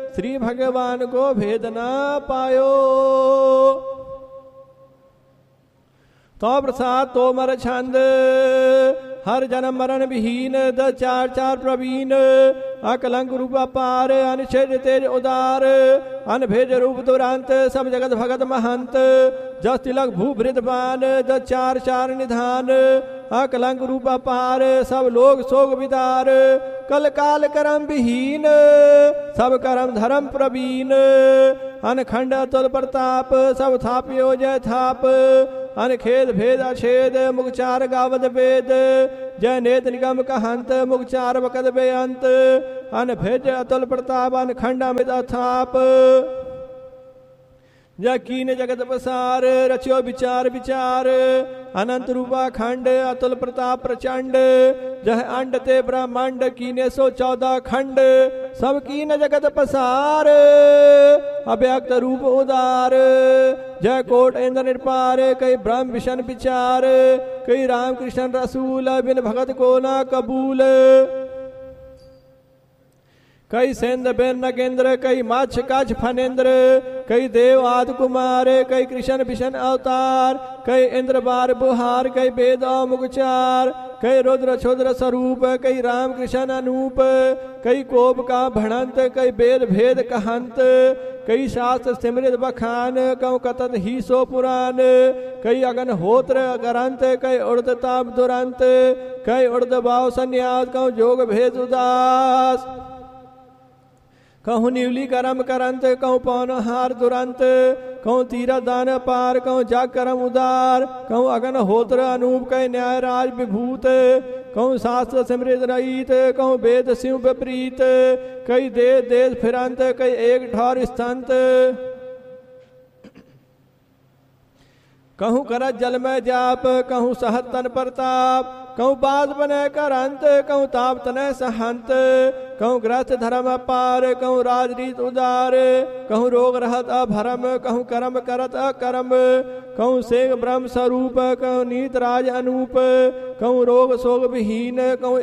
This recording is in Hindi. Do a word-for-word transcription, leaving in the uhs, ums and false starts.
श्री भगवान को भेद ना पायो। तो प्रसाद तोमर छंद हर जन्म मरण विहीन द चार चार प्रवीण अकलंक रूप पार अनिच्छेद तेज उदार अनभेद रूप दुरांत सब जगत भगत महंत जस तिलक भू वृद्धवान द चार चार निधान अकलंक रूप पार सब लोग सोग विदार कल काल करम विहीन सब करम धर्म प्रवीण अनखंड अतुल प्रताप सब थापियो जय थाप अनखेद भेद अछेद मुखचार गावद वेद जय नेत निगम कहंत मुखचार वकद बेअंत अनभेद अतुल प्रताप अनखंड अमित अथाप जय कीन जगत पसार रचो विचार विचार अनंत रूपा खंड अतुल प्रताप प्रचंड जह अंड ते ब्रह्मांड कीने सो चौदह खंड सब कीन जगत पसार अव्यक्त रूप उदार जय कोट इंद्र निर्पार कई ब्रह्म विष्णु विचार कई राम कृष्ण रसूल बिन भगत को ना कबूल कई सेंद बेन नगेंद्र कई माछ काछ फनेन्द्र कई देव आदि कुमार कई कृष्ण विष्णु अवतार कई इंद्र बार बुहार कई वेद मुगचार कई रुद्र क्षुद्र स्वरूप कई राम कृष्ण अनूप कई कोप का भणंत कई वेद भेद कहंत कई शास्त्र सिमृत बखान कौ कतत ही सो पुराण कई अगन होत्र ग्रंथ कई उर्द ताप दुरंत कई उर्द भाव संन्यास कौ जोग भेद उदास कहूँ निवली करम करंत कहूँ पौन हार दुरंत कहूँ तीरा दान पार कहूँ जाग करम उदार कहूँ अगन होत्र अनूप कह न्याय राज विभूत कहूँ शास्त्र समृद्ध रहित कहूँ वेद शिव विपरीत कई देश देश फिरंत कई एक ठौर स्तंत कहूँ करत जल में जाप कहूँ सहत तन प्रताप कहूँ बात बने कर अंत कहूँ ताप तने सहंत कहूँ ग्रस्त धर्म पार कहूँ राजरीत उदार कहूँ रोग रहत अभरम कहूँ कर्म करत अकर्म कहूँ सेग ब्रह्म स्वरूप कहूँ नीत राज अनूप कहूँ रोग शोग विहीन कहूँ